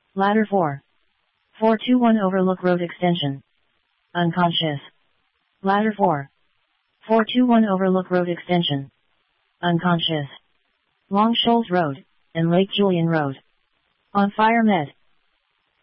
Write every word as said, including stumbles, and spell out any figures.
Ladder four. four two one Overlook Road Extension. Unconscious. Ladder four. four two one Overlook Road Extension. Unconscious. Long Shoals Road, and Lake Julian Road. On Fire Med.